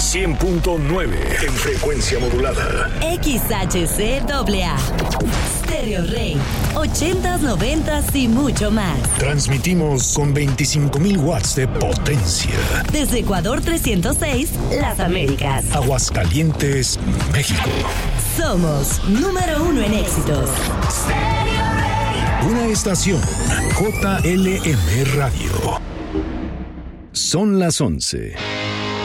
100.9 en frecuencia modulada. XHCAA. Stereo Rey. 80s, 90s y mucho más. Transmitimos con 25,000 watts de potencia. Desde Ecuador 306, Las Américas. Aguascalientes, México. Somos número 1 en éxitos. Stereo Rey. Una estación JLM Radio. Son las 11.